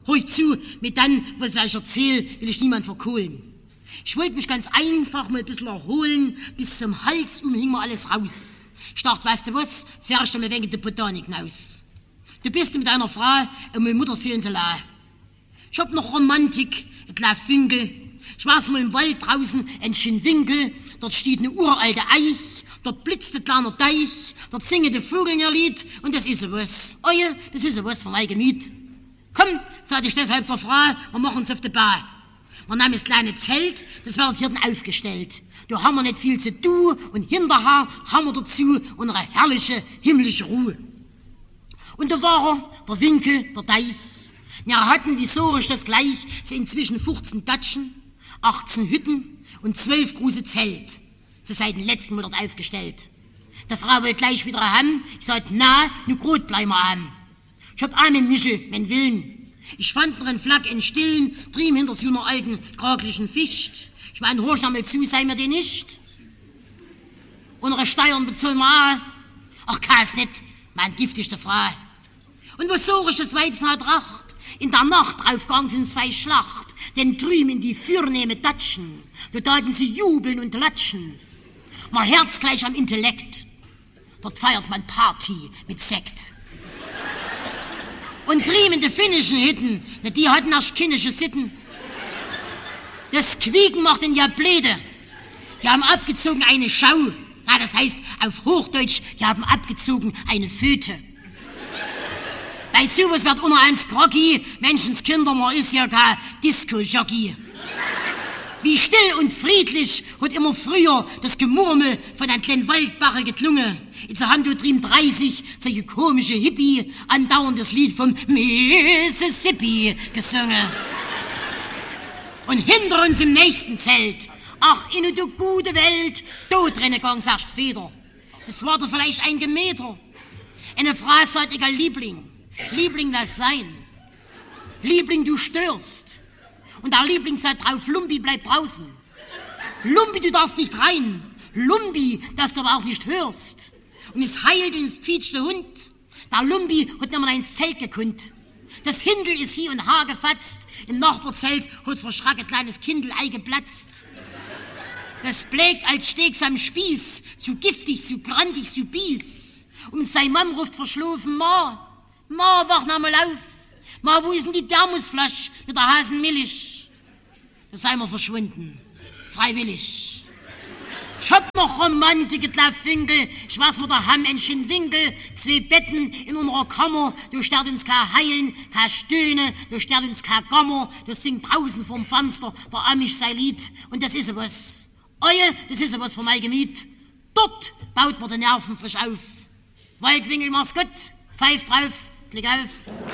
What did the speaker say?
Hör zu, mit dann, was ich euch erzähle, will ich niemand verkohlen. Ich wollte mich ganz einfach mal ein bisschen erholen, bis zum Hals hing mir alles raus. Ich dachte, weißt du was, fährst du mal wegen der Botanik hinaus. Du bist mit deiner Frau und meine Mutter sehen sie la. Ich hab noch Romantik, ein kleines Finkel. Ich war's mal im Wald draußen, ein schönen Winkel. Dort steht eine uralte Eich, dort blitzt ein kleiner Deich, dort singe der Vogel ihr Lied und das ist was. Oh ja, das ist was für mein Gemüt. Komm, sagte ich deshalb zur Frau, wir machen uns auf die Bahn. Wir nahmen das kleine Zelt, das wird hier aufgestellt. Da haben wir nicht viel zu tun und hinterher haben wir dazu unsere herrliche himmlische Ruhe. Und da war er, der Winkel, der Deich. Wir hatten, wie sorisch das gleich, so inzwischen 15 Datschen, 18 Hütten und 12 große Zelt. Sie seit dem letzten Monat aufgestellt. Der Frau wollte gleich wieder haben. Ich sagte, na, nu gut bleiben wir haben. Ich hab auch mein Michel, mein Willen. Ich fand noch einen Flack in Stillen, trieb hinter so einer alten, kraglichen Ficht. Ich mein, horch einmal zu, sei mir den nicht. Unsere Steuern bezahlen wir auch. Ach, kann's nicht, mein giftigste Frau. Und was sorisch das Weibs hat Tracht, in der Nacht drauf gang ins Fei Schlacht, denn drüben in die fürnehme Datschen, da taten sie jubeln und latschen. Mein Herz gleich am Intellekt, dort feiert man Party mit Sekt. Und drüben in die finnischen Hütten, die hatten erst kindische Sitten. Das Quieken macht den ja bläde. Die haben abgezogen eine Schau. Ja, das heißt auf Hochdeutsch, die haben abgezogen eine Föte. Bei sowas wird immer eins groggy, Menschenskinder, man ist ja kein Disco-Jockey. Wie still und friedlich hat immer früher das Gemurmel von einem kleinen Waldbache geklungen. Jetzt haben wir drüben 30 solche komische Hippie andauerndes Lied vom Mississippi gesungen. Und hinter uns im nächsten Zelt, ach, in der gute Welt, dort drinnen gang's erst Feder. Das war doch vielleicht ein Gemeter. Eine Frau sagt, egal Liebling, Liebling, lass sein. Liebling, du störst. Und der Liebling sagt drauf, Lumpi, bleib draußen. Lumpi, du darfst nicht rein. Lumpi, dass du aber auch nicht hörst. Und es heilt und es quietscht der Hund. Der Lumpi hat nicht mal ins Zelt gekunnt. Das Hindel ist hier und Haar gefatzt. Im Nachbarzelt hat verschreckt ein kleines Kindel Ei geplatzt. Das blägt als Steaks am Spieß, so giftig, so grantig, so bies. Und sein Mann ruft verschlafen, Ma, wach noch mal auf. Ma, wo ist denn die Thermosflasche mit der Hasenmilch? Da sei wir verschwunden, freiwillig. Ich hab noch Romantik, ein Finkel, ich weiß mit der Hamm ein schönen Winkel, 2 Betten in unserer Kammer, du stört uns kein Heilen, kein Stöhne, du stört uns kein Gammer, du singt draußen vorm Fenster der Amish sein Lied und das ist was. Oje, das ist was für mein Gemüt. Dort baut man die Nerven frisch auf. Waldwinkel, mach's gut, pfeift drauf, klick auf.